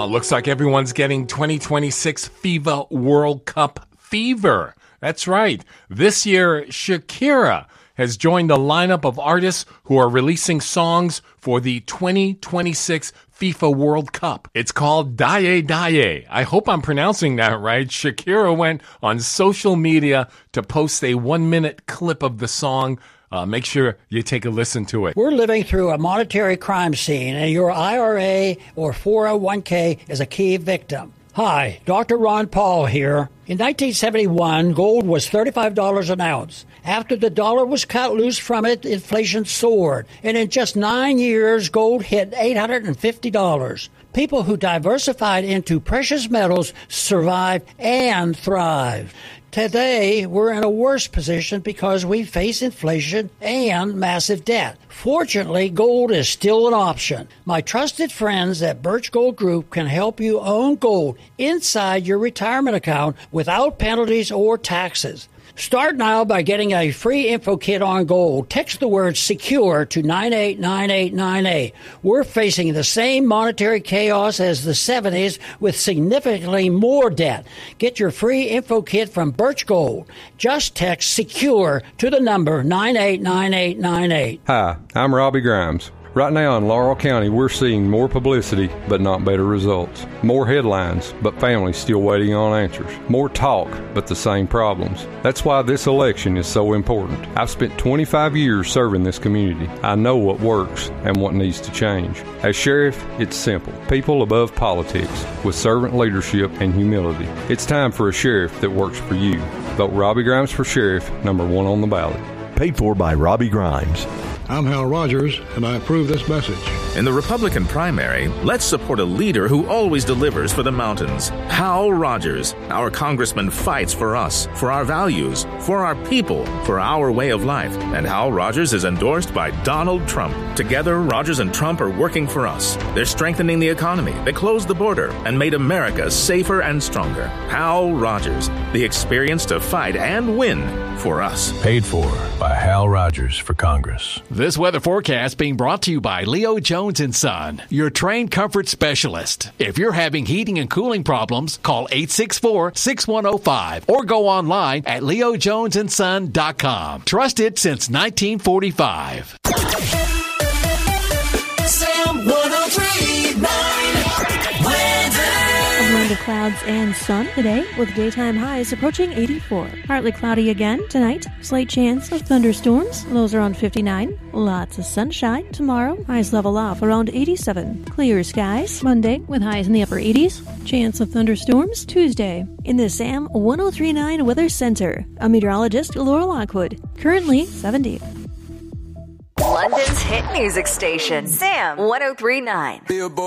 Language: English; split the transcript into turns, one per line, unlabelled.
Oh, looks like everyone's getting 2026 FIFA World Cup fever. That's right. This year, Shakira has joined the lineup of artists who are releasing songs for the 2026 FIFA World Cup. It's called Daye Daye. I hope I'm pronouncing that right. Shakira went on social media to post a 1-minute clip of the song. Make sure you take a listen to it.
We're living through a monetary crime scene, and your IRA or 401k is a key victim. Hi, Dr. Ron Paul here. In 1971, gold was $35 an ounce. After the dollar was cut loose from it, inflation soared. And in just 9 years, gold hit $850. People who diversified into precious metals survived and thrived. Today, we're in a worse position because we face inflation and massive debt. Fortunately, gold is still an option. My trusted friends at Birch Gold Group can help you own gold inside your retirement account without penalties or taxes. Start now by getting a free info kit on gold. Text the word SECURE to 989898. We're facing the same monetary chaos as the 70s with significantly more debt. Get your free info kit from Birch Gold. Just text SECURE to the number 989898.
Hi, I'm Robbie Grimes. Right now in Laurel County, we're seeing more publicity, but not better results. More headlines, but families still waiting on answers. More talk, but the same problems. That's why this election is so important. I've spent 25 years serving this community. I know what works and what needs to change. As sheriff, it's simple. People above politics, with servant leadership and humility. It's time for a sheriff that works for you. Vote Robbie Grimes for sheriff, number 1 on the ballot.
Paid for by Robbie Grimes.
I'm Hal Rogers, and I approve this message.
In the Republican primary, let's support a leader who always delivers for the mountains. Hal Rogers, our congressman, fights for us, for our values, for our people, for our way of life. And Hal Rogers is endorsed by Donald Trump. Together, Rogers and Trump are working for us. They're strengthening the economy. They closed the border and made America safer and stronger. Hal Rogers, the experience to fight and win for us.
Paid for by Hal Rogers for Congress.
This weather forecast being brought to you by Leo Jones & Son, your train comfort specialist. If you're having heating and cooling problems, call 864-6105 or go online at leojonesandson.com. Trusted since 1945.
Sam 103.9 weather.
A blend of clouds and sun today with daytime highs approaching 84. Partly cloudy again tonight. Slight chance of thunderstorms. Lows around 59. Lots of sunshine tomorrow. Highs level off around 87. Clear skies Monday with highs in the upper 80s. Chance of thunderstorms Tuesday. In the Sam 103.9 Weather Center, a meteorologist, Laura Lockwood. Currently 70.
London's hit music station, Sam 103.9.